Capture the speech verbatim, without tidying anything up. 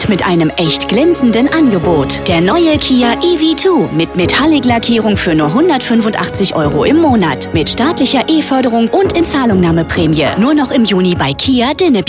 mit einem echt glänzenden Angebot. Der neue Kia E V zwei mit Metallic-Lackierung für nur hundertfünfundachtzig Euro im Monat. Mit staatlicher E-Förderung und Inzahlungnahmeprämie. Nur noch im Juni bei Kia Dinne.